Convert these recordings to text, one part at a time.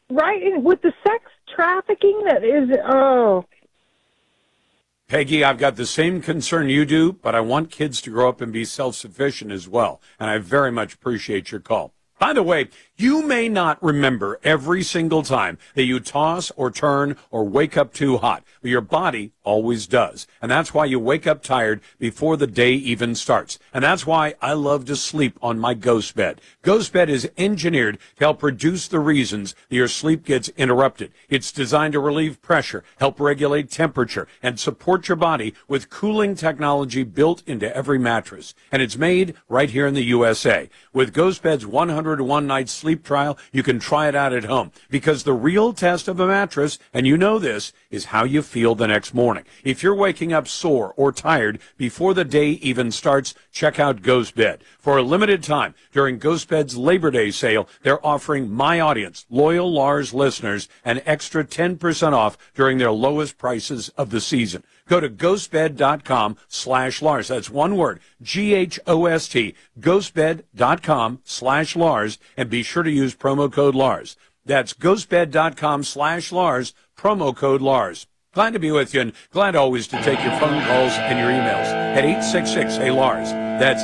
right? And with the sex trafficking that is, oh. Peggy, I've got the same concern you do, but I want kids to grow up and be self-sufficient as well. And I very much appreciate your call. By the way, you may not remember every single time that you toss or turn or wake up too hot, but your body always does. And that's why you wake up tired before the day even starts. And that's why I love to sleep on my Ghost Bed. Ghost Bed is engineered to help reduce the reasons that your sleep gets interrupted. It's designed to relieve pressure, help regulate temperature, and support your body with cooling technology built into every mattress. And it's made right here in the USA. With Ghost Bed's 101 night sleep trial, you can try it out at home, because the real test of a mattress, and you know this, is how you feel the next morning. If you're waking up sore or tired before the day even starts, check out Ghost Bed. For a limited time, during Ghost Bed's Labor Day sale, they're offering my audience, loyal Lars listeners, an extra 10% off during their lowest prices of the season. Go to ghostbed.com/Lars. That's one word, GHOST, ghostbed.com/Lars, and be sure to use promo code Lars. That's ghostbed.com/Lars, promo code Lars. Glad to be with you, and glad always to take your phone calls and your emails at 866-HEY-LARS. That's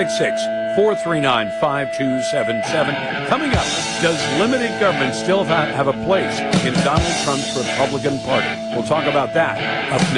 866-439-5277. Coming up, does limited government still have a place in Donald Trump's Republican Party? We'll talk about that up next.